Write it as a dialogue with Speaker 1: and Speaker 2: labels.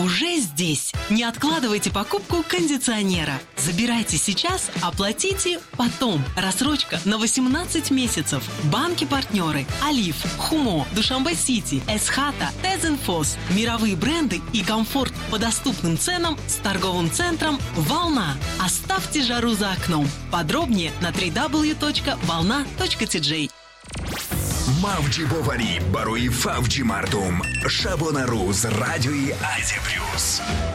Speaker 1: уже здесь. Не откладывайте покупку кондиционера. Забирайте сейчас, оплатите потом. Рассрочка на 18 месяцев. Банки-партнеры: Олив, Хумо, Душанбе Сити, Эсхата, Тезенфос. Мировые бренды и комфорт по доступным ценам с торговым центром «Волна». Оставьте жару за окном. Подробнее на www.volna.tj.
Speaker 2: Мавджі Боварі, Баруї Фавджі Мартум, Шабонару з Радіо Азія Плюс.